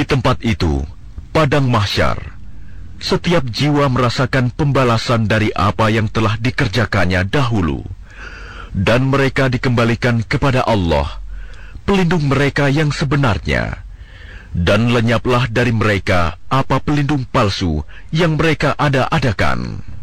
tempat itu, padang mahsyar, setiap jiwa merasakan pembalasan dari apa yang telah dikerjakannya dahulu, dan mereka dikembalikan kepada Allah, pelindung mereka yang sebenarnya, dan lenyaplah dari mereka apa pelindung palsu yang mereka ada-adakan.